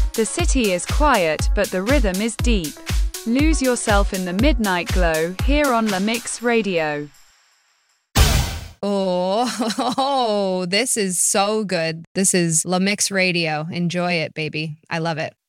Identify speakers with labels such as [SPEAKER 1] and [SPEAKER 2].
[SPEAKER 1] The city is quiet, but the rhythm is deep. Lose yourself in the midnight glow here on La Mix Radio.
[SPEAKER 2] Oh, this is so good. This is La Mix Radio. Enjoy it, baby. I love it.